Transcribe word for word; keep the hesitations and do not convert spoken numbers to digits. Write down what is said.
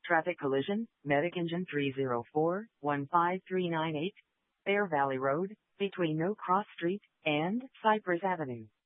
Traffic collision, Medic Engine three zero four, one five three nine eight, Bear Valley Road, between No Cross Street and Cypress Avenue.